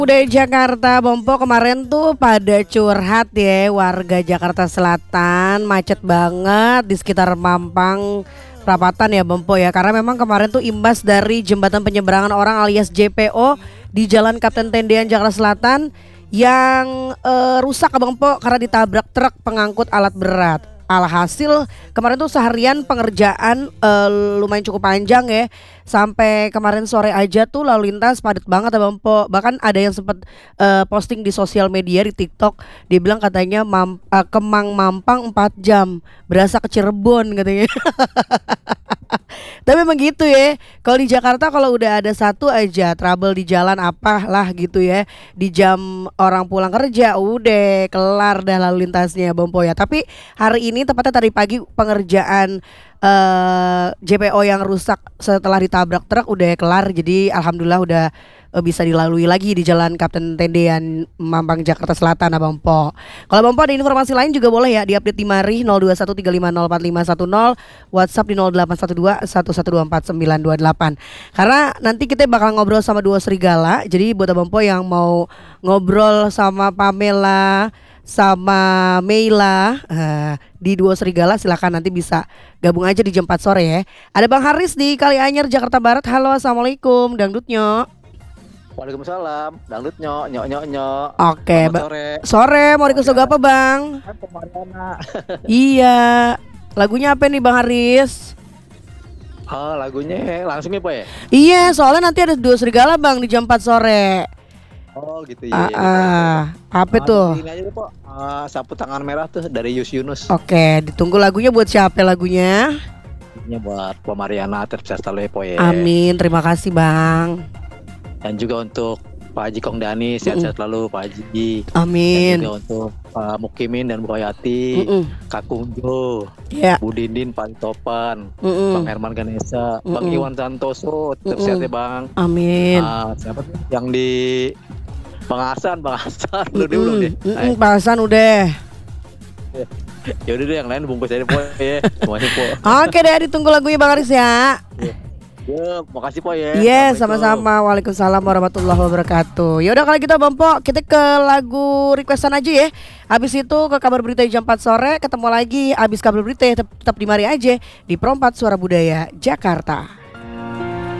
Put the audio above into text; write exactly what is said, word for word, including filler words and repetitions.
Udah Jakarta, Bompo kemarin tuh pada curhat ya warga Jakarta Selatan macet banget di sekitar Mampang Perapatan ya Bompo ya. Karena memang kemarin tuh imbas dari jembatan penyeberangan orang alias J P O di Jalan Kapten Tendean Jakarta Selatan yang eh, rusak Bompo karena ditabrak truk pengangkut alat berat. Alhasil kemarin tuh seharian pengerjaan eh, lumayan cukup panjang ya. Sampai kemarin sore aja tuh lalu lintas padat banget ya Bampo. Bahkan ada yang sempat eh, posting di sosial media di TikTok. Dia bilang katanya mam, eh, Kemang Mampang empat jam, berasa ke Cirebon katanya. Tapi memang gitu ya. Kalau di Jakarta kalau udah ada satu aja trouble di jalan apalah gitu ya, di jam orang pulang kerja udah kelar dah lalu lintasnya Bompo ya. Tapi hari ini tepatnya tadi pagi pengerjaan eh, J P O yang rusak setelah ditabrak truk udah kelar. Jadi alhamdulillah udah eh, bisa dilalui lagi di Jalan Kapten Tendean Mampang Jakarta Selatan Abang Po. Kalau Bang Po ada informasi lain juga boleh ya diupdate di Mari nol dua satu tiga lima nol empat lima satu nol, WhatsApp di nol delapan satu dua satu satu dua empat sembilan dua delapan. Karena nanti kita bakal ngobrol sama dua serigala. Jadi buat Abang Po yang mau ngobrol sama Pamela sama Meila uh, di Duo Serigala silakan nanti bisa gabung aja di jam empat sore ya. Ada Bang Haris di Kalianyar Jakarta Barat. Halo, assalamualaikum Dangdutnya. Waalaikumsalam, dangdut nyok nyok nyok nyok. Oke, Selamat ba- sore. sore mau request lagu apa Bang? Kan Mariana. Iya, lagunya apa nih Bang Haris? Oh, lagunya langsung ya, Pak ya? Iya, soalnya nanti ada Duo Serigala Bang di jam empat sore. Oh, gitu Ah, ya. ah, apa tuh? Ini aja deh, Pak. Ah, Sapu Tangan Merah tuh dari Yus Yunus. Oke, ditunggu lagunya buat siapa lagunya? Ini buat Pak Mariana terus selalu ya, Pak ya. Amin, terima kasih Bang. Dan juga untuk Pak Haji Kongdani, sehat-sehat selalu Pak Haji. Amin. Dan juga untuk Pak Mukimin dan Bu Hayati, Mm-mm. Kak Kungjo, Ya. Bu Dindin, Pak Topan, Mm-mm. Bang Herman Ganesa, Bang Mm-mm. Iwan Santoso, tetap Mm-mm. sehat ya Bang. Amin. Ah, siapa tuh yang di Bang Hasan, Bang Hasan lu deh belum deh. Mm-mm, Pak Hasan udah. Ya udah deh yang lain bungkus aja Po ya. Semuanya Po. Oke deh, ditunggu lagunya Bang Haris ya. Ya, makasih Po ya. Iya, Assalamualaikum. sama-sama. Waalaikumsalam warahmatullahi wabarakatuh. Ya udah kalau gitu Bang Po, kita ke lagu requestan aja ya. Habis itu ke kabar berita jam empat sore, ketemu lagi habis kabar berita tetap, tetap di Mari aja di Perempat Suara Budaya Jakarta.